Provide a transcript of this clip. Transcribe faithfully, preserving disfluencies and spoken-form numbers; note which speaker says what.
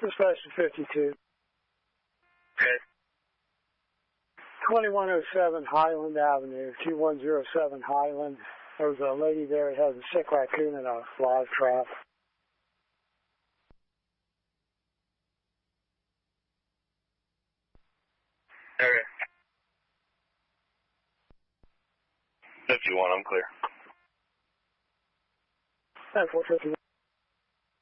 Speaker 1: Dispatch fifty-two.
Speaker 2: Okay.
Speaker 1: twenty-one oh seven Highland Avenue, two one zero seven Highland. There was a lady there that has a sick raccoon in a live trap.
Speaker 2: Okay. fifty-one, I'm clear.
Speaker 1: That's four fifty-one.